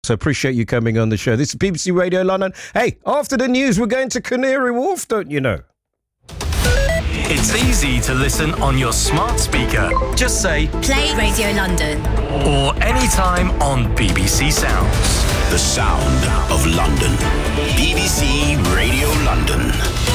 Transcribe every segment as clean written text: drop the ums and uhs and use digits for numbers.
So appreciate you coming on the show. This is BBC Radio London. Hey, after the news, we're going to Canary Wharf, don't you know? It's easy to listen on your smart speaker. Just say, Play Radio London. Or anytime on BBC Sounds. The sound of London. BBC Radio London.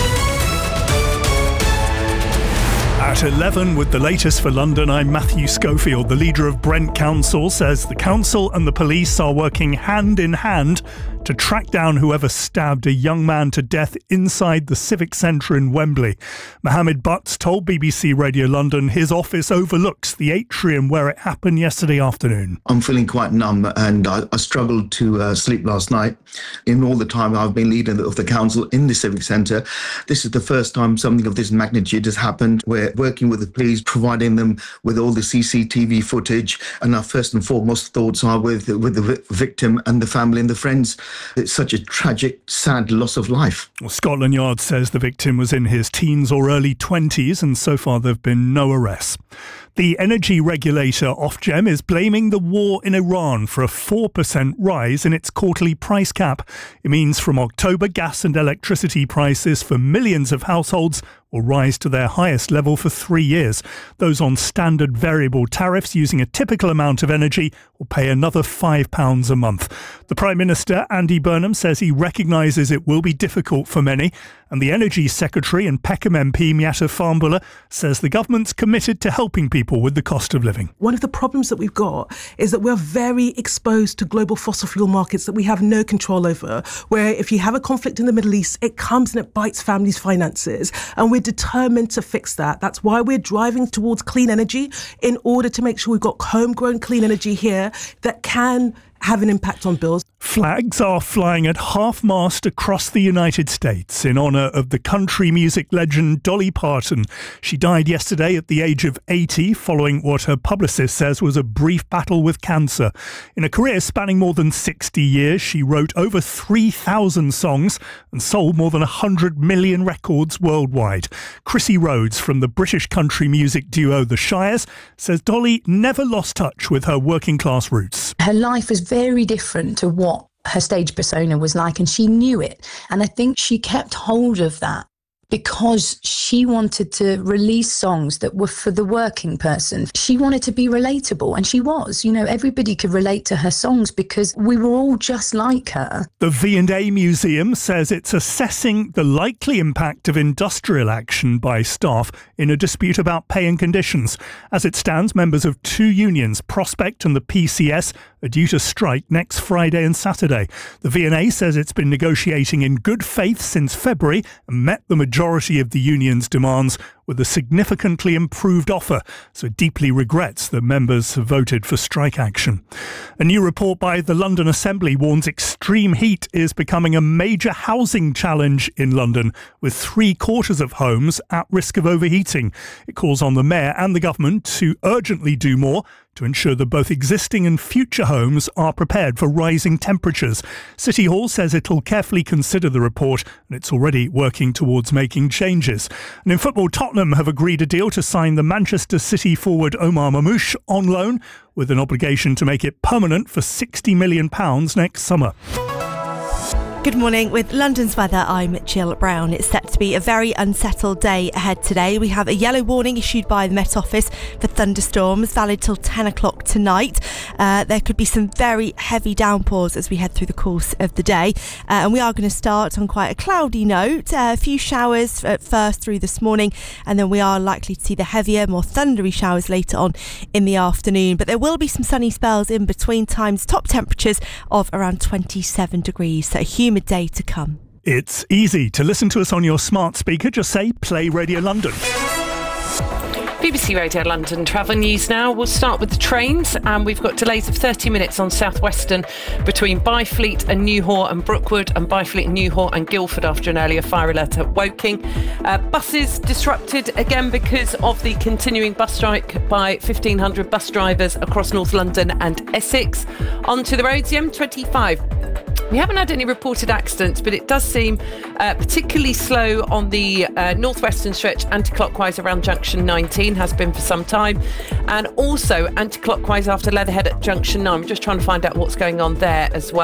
At 11 with the latest for London, I'm Matthew Schofield. The leader of Brent Council says the council and the police are working hand in hand to track down whoever stabbed a young man to death inside the Civic Centre in Wembley. Mohammed Butts told BBC Radio London his office overlooks the atrium where it happened yesterday afternoon. I'm feeling quite numb and I struggled to sleep last night. In all the time I've been leader of the council in the Civic Centre, this is the first time something of this magnitude has happened. We're working with the police, providing them with all the CCTV footage, and our first and foremost thoughts are with the victim and the family and the friends. It's such a tragic, sad loss of life. Well, Scotland Yard says the victim was in his teens or early 20s, and so far there have been no arrests. The energy regulator Ofgem is blaming the war in Iran for a 4% rise in its quarterly price cap. It means from October, gas and electricity prices for millions of households will rise to their highest level for 3 years. Those on standard variable tariffs using a typical amount of energy will pay another £5 a month. The Prime Minister, Andy Burnham, says he recognises it will be difficult for many, and the Energy Secretary and Peckham MP Miatta Fahnbulleh says the government's committed to helping people with the cost of living. One of the problems that we've got is that we're very exposed to global fossil fuel markets that we have no control over, where if you have a conflict in the Middle East, it comes and it bites families' finances, and we're determined to fix that. That's why we're driving towards clean energy, in order to make sure we've got homegrown clean energy here that can have an impact on bills. Flags are flying at half-mast across the United States in honour of the country music legend Dolly Parton. She died yesterday at the age of 80 following what her publicist says was a brief battle with cancer. In a career spanning more than 60 years, she wrote over 3,000 songs and sold more than 100 million records worldwide. Chrissy Rhodes from the British country music duo The Shires says Dolly never lost touch with her working-class roots. Her life was very different to what her stage persona was like, and she knew it. And I think she kept hold of that because she wanted to release songs that were for the working person. She wanted to be relatable, and she was. You know, everybody could relate to her songs because we were all just like her. The V&A Museum says it's assessing the likely impact of industrial action by staff in a dispute about pay and conditions. As it stands, members of two unions, Prospect and the PCS, are due to strike next Friday and Saturday. The V&A says it's been negotiating in good faith since February and met the majority of the union's demands with a significantly improved offer, so it deeply regrets that members have voted for strike action. A new report by the London Assembly warns extreme heat is becoming a major housing challenge in London, with 3/4 of homes at risk of overheating. It calls on the Mayor and the government to urgently do more to ensure that both existing and future homes are prepared for rising temperatures. City Hall says it'll carefully consider the report, and it's already working towards making changes. And in football, Tottenham have agreed a deal to sign the Manchester City forward Omar Mamouche on loan, with an obligation to make it permanent for £60 million next summer. Good morning. With London's weather, I'm Jill Brown. It's set to be a very unsettled day ahead today. We have a yellow warning issued by the Met Office for thunderstorms, valid till 10 o'clock tonight. There could be some very heavy downpours as we head through the course of the day. And we are going to start on quite a cloudy note. A few showers at first through this morning, and then we are likely to see the heavier, more thundery showers later on in the afternoon. But there will be some sunny spells in between times. Top temperatures of around 27 degrees. So a humid day to come. It's easy to listen to us on your smart speaker. Just say Play Radio London. BBC Radio London travel news now. We'll start with the trains, and we've got delays of 30 minutes on South Western between Byfleet and Newhall and Brookwood, and Byfleet and Newhall and Guildford after an earlier fire alert at Woking. Buses disrupted again because of the continuing bus strike by 1,500 bus drivers across North London and Essex. Onto the roads, the M25. We haven't had any reported accidents, but it does seem particularly slow on the northwestern stretch anti-clockwise around junction 19, has been for some time, and also anti-clockwise after Leatherhead at junction 9. We're just trying to find out what's going on there as well.